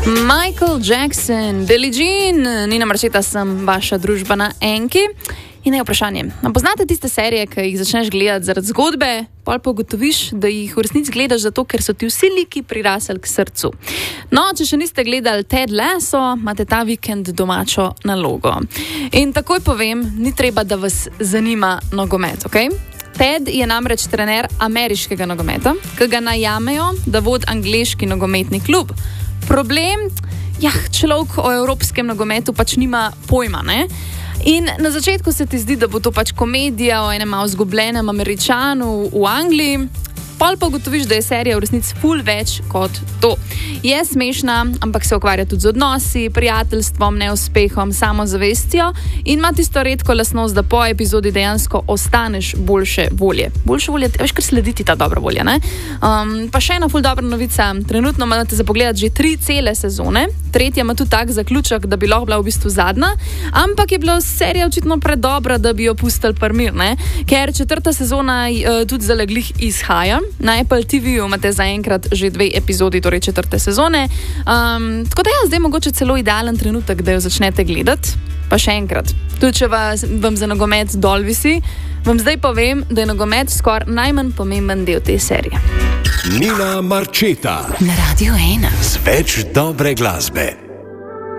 Michael Jackson, Billie Jean, Nina Marčeta, sem vaša družba na Enki. In je vprašanje, poznate tiste serije, ki jih začneš gledati zaradi zgodbe, pol pa ugotoviš, da jih v resnici gledaš zato, ker so ti vsi liki prirasli k srcu. No, če še niste gledali Ted Lasso, imate ta vikend domačo nalogo. In takoj povem, ni treba, da vas zanima nogomet, ok? Ted je namreč trener ameriškega nogometa, ki ga najamejo, da vodi angleški nogometni klub. Problem? Človek o evropskem nogometu pač nima pojma, ne? In na začetku se ti zdi, da bo to pač komedija o enem malo zgubljenem Američanu v Angliji, pol pa ugotoviš, da je serija v resnici ful več kot to. Je smešna, ampak se ukvarja tudi z odnosi, prijateljstvom, neuspehom, samozavestjo in ima tisto redko lastnost, da po epizodi dejansko ostaneš boljše volje. Boljše volje, veš, kar slediti ta dobra volja, ne? Pa še ena ful dobra novica. Trenutno imate za pogledati že 3 cele sezone. Tretja ima tudi tak zaključek, da bi lahko bila v bistvu zadnja, ampak je bila serija očitno predobra, da bi jo pustili primir, ne? Ker 4. sezona tudi zaleglih izhaja. Na Apple TV-ju imate zaenkrat že 2 epizodi, torej 4. sezone. Tako da zdaj mogoče celo idealen trenutek, da jo začnete gledati. Pa še enkrat, tudi če vam za nogomet dol visi, vam zdaj povem, da je nogomet skoraj najmanj pomemben del te serije. Nina Marčeta na Radio 1 z več dobre glasbe.